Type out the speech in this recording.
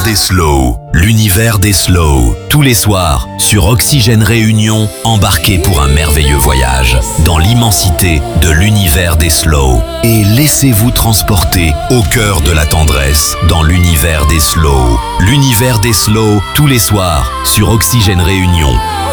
des slows, l'univers des slows. Tous les soirs, sur Oxygène Réunion, embarquez pour un merveilleux voyage dans l'immensité de l'univers des slows. Et laissez-vous transporter au cœur de la tendresse dans l'univers des slows. L'univers des slows, tous les soirs, sur Oxygène Réunion.